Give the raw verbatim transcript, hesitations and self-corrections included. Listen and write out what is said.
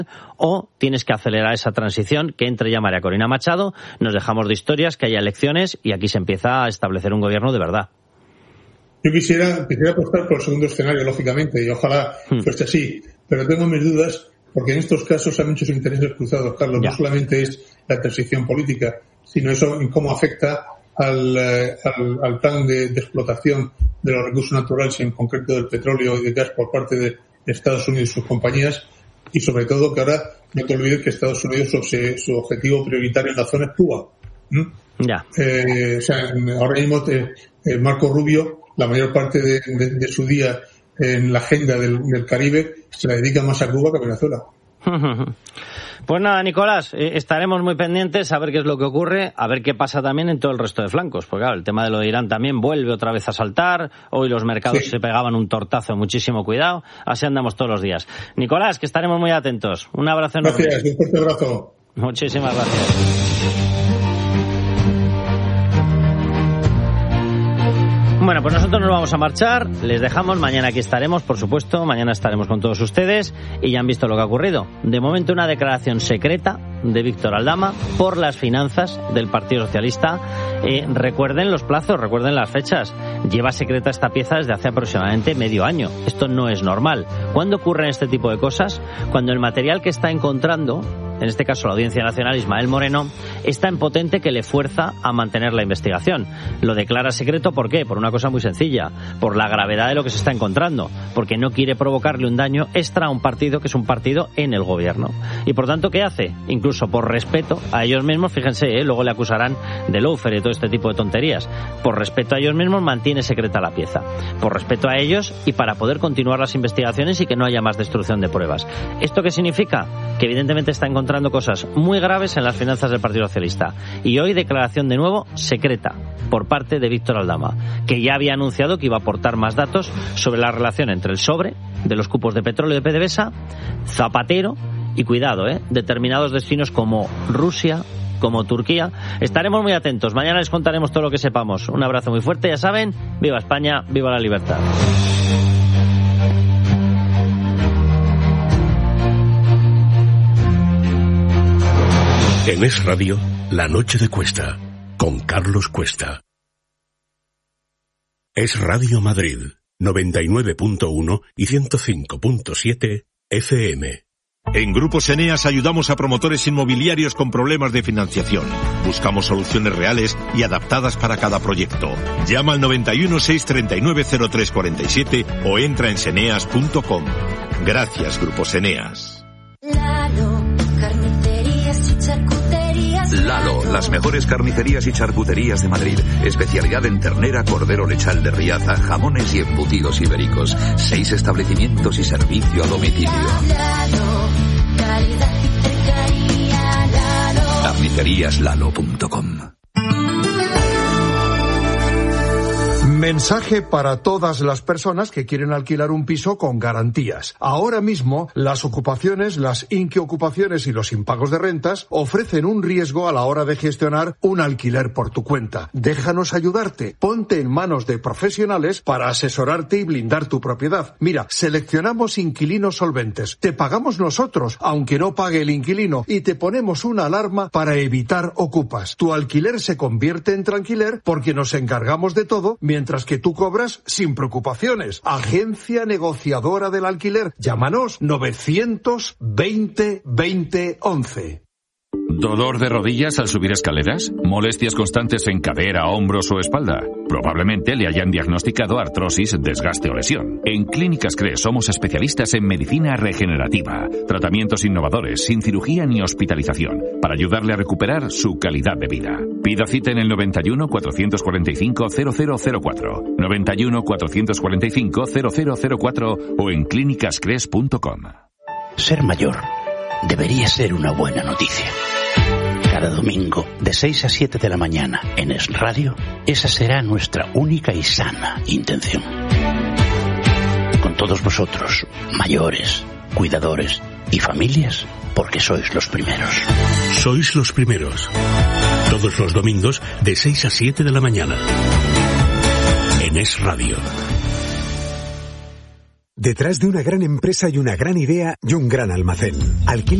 o tienes que acelerar esa transición, que entre ya María Corina Machado, nos dejamos de historias, que haya elecciones y aquí se empieza a establecer un gobierno de verdad. Yo quisiera, quisiera apostar por el segundo escenario, lógicamente, y ojalá hmm. fuese así, pero tengo mis dudas porque en estos casos hay muchos intereses cruzados, Carlos. Ya. No solamente es la transición política, sino eso en cómo afecta al, eh, al, al plan de, de explotación de los recursos naturales y en concreto del petróleo y del gas por parte de Estados Unidos y sus compañías. Y sobre todo que ahora no te olvides que Estados Unidos su, su objetivo prioritario en la zona es Cuba. ¿Mm? Ya. Eh, o sea, ahora mismo te, eh, Marco Rubio, la mayor parte de, de, de su día en la agenda del, del Caribe se la dedica más a Cuba que a Venezuela. Pues nada, Nicolás, eh, estaremos muy pendientes a ver qué es lo que ocurre, a ver qué pasa también en todo el resto de flancos, porque claro, el tema de lo de Irán también vuelve otra vez a saltar, hoy los mercados sí. se pegaban un tortazo, muchísimo cuidado, así andamos todos los días. Nicolás, que estaremos muy atentos, un abrazo enorme. Gracias, un fuerte abrazo. Muchísimas gracias. Bueno, pues nosotros nos vamos a marchar, les dejamos, mañana aquí estaremos, por supuesto, mañana estaremos con todos ustedes y ya han visto lo que ha ocurrido. De momento una declaración secreta de Víctor Aldama por las finanzas del Partido Socialista. Eh, recuerden los plazos, recuerden las fechas. Lleva secreta esta pieza desde hace aproximadamente medio año. Esto no es normal. ¿Cuándo ocurren este tipo de cosas? Cuando el material que está encontrando, en este caso la Audiencia Nacional, Ismael Moreno, es tan potente que le fuerza a mantener la investigación. Lo declara secreto, ¿por qué? Por una cosa muy sencilla, por la gravedad de lo que se está encontrando, porque no quiere provocarle un daño extra a un partido que es un partido en el gobierno. Y por tanto, ¿qué hace? Incluso por respeto a ellos mismos, fíjense, ¿eh? luego le acusarán de loafer y todo este tipo de tonterías. Por respeto a ellos mismos mantiene secreta la pieza. Por respeto a ellos y para poder continuar las investigaciones y que no haya más destrucción de pruebas. ¿Esto qué significa? Que evidentemente está encontrando cosas muy graves en las finanzas del Partido Socialista. Y hoy declaración de nuevo secreta por parte de Víctor Aldama, que ya había anunciado que iba a aportar más datos sobre la relación entre el sobre de los cupos de petróleo de PDVSA, Zapatero y, cuidado, ¿eh? determinados destinos como Rusia, como Turquía. Estaremos muy atentos. Mañana les contaremos todo lo que sepamos. Un abrazo muy fuerte. Ya saben, viva España, viva la libertad. En Es Radio, La Noche de Cuesta, con Carlos Cuesta. Es Radio Madrid, noventa y nueve punto uno y ciento cinco punto siete F M. En Grupos Eneas ayudamos a promotores inmobiliarios con problemas de financiación. Buscamos soluciones reales y adaptadas para cada proyecto. Llama al noventa y uno, seiscientos treinta y nueve, cero tres cuarenta y siete o entra en seneas punto com. Gracias, Grupos Eneas. Lalo, las mejores carnicerías y charcuterías de Madrid. Especialidad en ternera, cordero lechal de Riaza, jamones y embutidos ibéricos. Seis establecimientos y servicio a domicilio. carnicerías lalo punto com. Mensaje para todas las personas que quieren alquilar un piso con garantías. Ahora mismo, las ocupaciones, las inquiocupaciones y los impagos de rentas ofrecen un riesgo a la hora de gestionar un alquiler por tu cuenta. Déjanos ayudarte. Ponte en manos de profesionales para asesorarte y blindar tu propiedad. Mira, seleccionamos inquilinos solventes. Te pagamos nosotros, aunque no pague el inquilino, y te ponemos una alarma para evitar ocupas. Tu alquiler se convierte en tranquiler porque nos encargamos de todo mientras que tú cobras sin preocupaciones. Agencia negociadora del alquiler. Llámanos novecientos veinte veinte once. ¿Dolor de rodillas al subir escaleras? ¿Molestias constantes en cadera, hombros o espalda? Probablemente le hayan diagnosticado artrosis, desgaste o lesión. En Clínicas CRES somos especialistas en medicina regenerativa, tratamientos innovadores, sin cirugía ni hospitalización, para ayudarle a recuperar su calidad de vida. Pida cita en el noventa y uno, cuatrocientos cuarenta y cinco, cero cero cero cuatro, noventa y uno, cuatrocientos cuarenta y cinco, cero cero cero cuatro o en clínicas cres punto com. Ser mayor debería ser una buena noticia. Cada domingo, de seis a siete de la mañana, en Es Radio, esa será nuestra única y sana intención. Con todos vosotros, mayores, cuidadores y familias, porque sois los primeros. Sois los primeros. Todos los domingos, de seis a siete de la mañana. En Es Radio. Detrás de una gran empresa hay una gran idea y un gran almacén. Alquila